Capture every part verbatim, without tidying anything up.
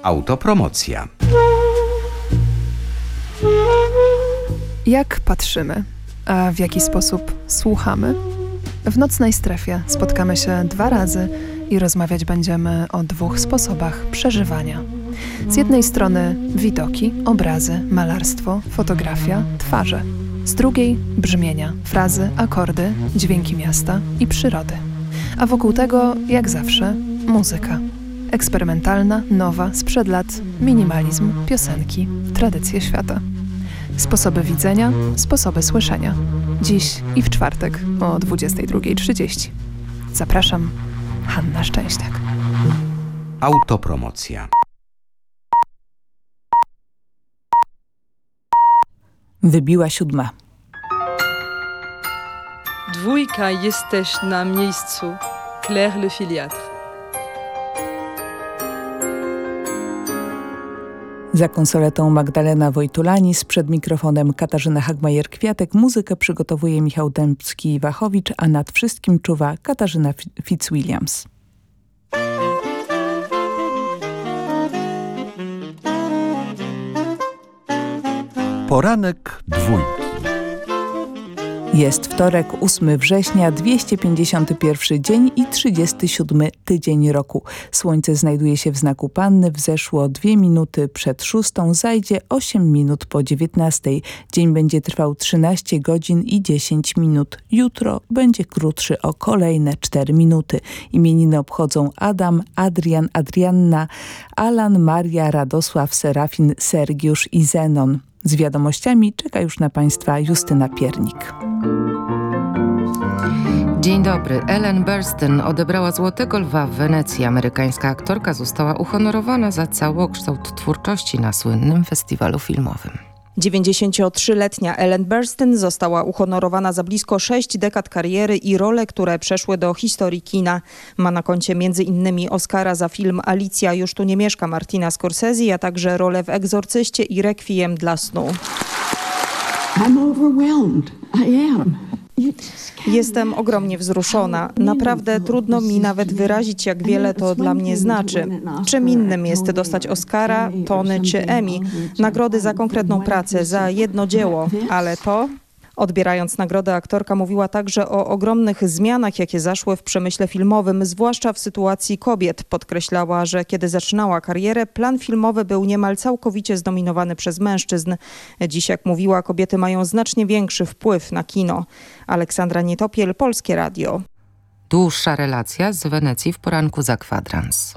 Autopromocja. Jak patrzymy, a w jaki sposób słuchamy? W Nocnej Strefie spotkamy się dwa razy i rozmawiać będziemy o dwóch sposobach przeżywania. Z jednej strony widoki, obrazy, malarstwo, fotografia, twarze. Z drugiej brzmienia, frazy, akordy, dźwięki miasta i przyrody. A wokół tego, jak zawsze, muzyka. Eksperymentalna, nowa, sprzed lat, minimalizm, piosenki, tradycje świata. Sposoby widzenia, sposoby słyszenia. Dziś i w czwartek o dwudziestej drugiej trzydzieści. Zapraszam, Hanna Szczęśniak. Autopromocja. Wybiła siódma. Dwójka, jesteś na miejscu. Claire Le Filiatre. Za konsoletą Magdalena Wojtulanis, przed mikrofonem Katarzyna Hagmajer-Kwiatek, muzykę przygotowuje Michał Dębski-Wachowicz, a nad wszystkim czuwa Katarzyna Fitzwilliams. Poranek dwójki. Jest wtorek, ósmego września, dwieście pięćdziesiąty pierwszy dzień i trzydziesty siódmy tydzień roku. Słońce znajduje się w znaku Panny, wzeszło dwie minuty przed szóstą, zajdzie osiem minut po dziewiętnastej. Dzień będzie trwał trzynaście godzin i dziesięć minut. Jutro będzie krótszy o kolejne cztery minuty. Imieniny obchodzą Adam, Adrian, Adrianna, Alan, Maria, Radosław, Serafin, Sergiusz i Zenon. Z wiadomościami czeka już na Państwa Justyna Piernik. Dzień dobry. Ellen Burstyn odebrała Złotego Lwa w Wenecji. Amerykańska aktorka została uhonorowana za całokształt twórczości na słynnym festiwalu filmowym. dziewięćdziesięciotrzyletnia Ellen Burstyn została uhonorowana za blisko sześć dekad kariery i role, które przeszły do historii kina. Ma na koncie między innymi Oscara za film Alicja już tu nie mieszka Martina Scorsese, a także rolę w Egzorcyście i Rekwiem dla snu. I'm overwhelmed. I am. Jestem ogromnie wzruszona. Naprawdę trudno mi nawet wyrazić, jak wiele to dla mnie znaczy. Czym innym jest dostać Oscara, Tony czy Emmy, nagrody za konkretną pracę, za jedno dzieło, ale to... Odbierając nagrodę, aktorka mówiła także o ogromnych zmianach, jakie zaszły w przemyśle filmowym, zwłaszcza w sytuacji kobiet. Podkreślała, że kiedy zaczynała karierę, plan filmowy był niemal całkowicie zdominowany przez mężczyzn. Dziś, jak mówiła, kobiety mają znacznie większy wpływ na kino. Aleksandra Nietopiel, Polskie Radio. Dłuższa relacja z Wenecji w poranku za kwadrans.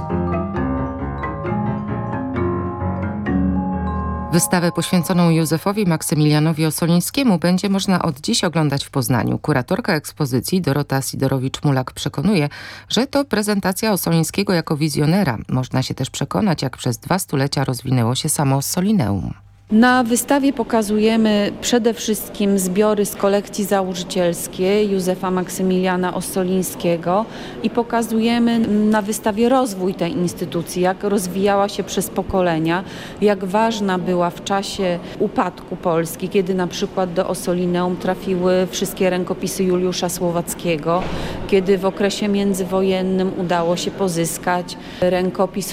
Wystawę poświęconą Józefowi Maksymilianowi Ossolińskiemu będzie można od dziś oglądać w Poznaniu. Kuratorka ekspozycji Dorota Sidorowicz-Mulak przekonuje, że to prezentacja Ossolińskiego jako wizjonera. Można się też przekonać, jak przez dwa stulecia rozwinęło się samo Ossolineum. Na wystawie pokazujemy przede wszystkim zbiory z kolekcji założycielskiej Józefa Maksymiliana Ossolińskiego i pokazujemy na wystawie rozwój tej instytucji, jak rozwijała się przez pokolenia, jak ważna była w czasie upadku Polski, kiedy na przykład do Ossolineum trafiły wszystkie rękopisy Juliusza Słowackiego, kiedy w okresie międzywojennym udało się pozyskać rękopis